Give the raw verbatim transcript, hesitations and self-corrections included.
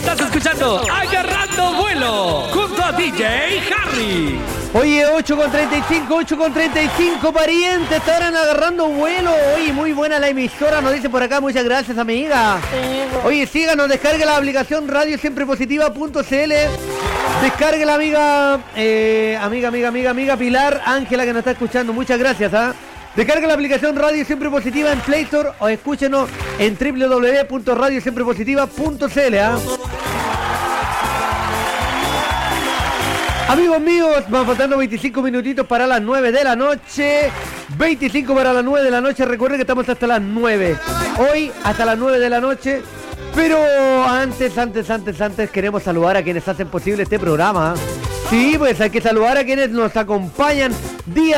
Estás escuchando Agarrando Vuelo junto a D J Harry. Oye, ocho con treinta y cinco, ocho con treinta y cinco, parientes, estarán agarrando vuelo. Oye, muy buena la emisora, nos dice por acá, muchas gracias, amiga. Oye, síganos, descargue la aplicación radio siempre positiva punto c l. Descargue la amiga, eh, amiga, amiga, amiga, amiga Pilar Ángela que nos está escuchando, muchas gracias, ¿ah? Descargue la aplicación Radio Siempre Positiva en Play Store o escúchenos en w w w punto radio siempre positiva punto c l, ¿ah? Amigos míos, van faltando veinticinco minutitos para las nueve de la noche. veinticinco para las nueve de la noche. Recuerden que estamos hasta las nueve. Hoy hasta las nueve de la noche. Pero antes, antes, antes, antes queremos saludar a quienes hacen posible este programa. Sí, pues hay que saludar a quienes nos acompañan día